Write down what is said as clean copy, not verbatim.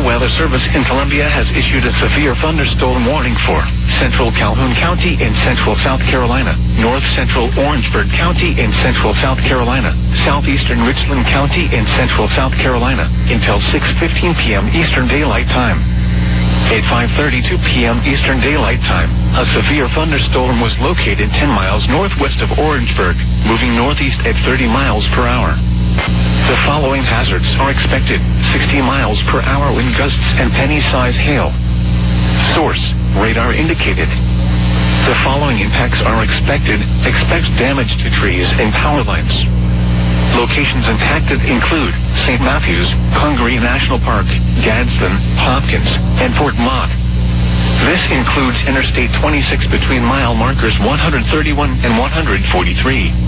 National Weather Service in Columbia has issued a severe thunderstorm warning for central Calhoun County in central South Carolina, north central Orangeburg County in central South Carolina, southeastern Richland County in central South Carolina, until 6:15 p.m. Eastern Daylight Time. At 5:32 p.m. Eastern Daylight Time, a severe thunderstorm was located 10 miles northwest of Orangeburg, moving northeast at 30 miles per hour. The following hazards are expected: 60 miles per hour wind gusts and penny-size hail. Source: radar indicated. The following impacts are expected. Expect damage to trees and power lines. Locations impacted include St. Matthews, Congaree National Park, Gadsden, Hopkins, and Fort Mott. This includes Interstate 26 between mile markers 131 and 143.